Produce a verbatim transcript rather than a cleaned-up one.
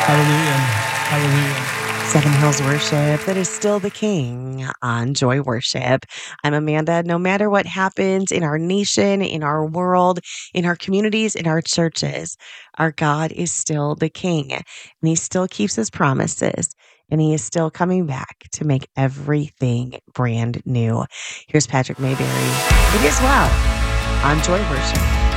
Hallelujah. Hallelujah. Seven Hills Worship, that is still the King on Joy Worship. I'm Amanda. No matter what happens in our nation, in our world, in our communities, in our churches, our God is still the King, and he still keeps his promises, and he is still coming back to make everything brand new. Here's Patrick Mayberry. It is well on Joy Worship.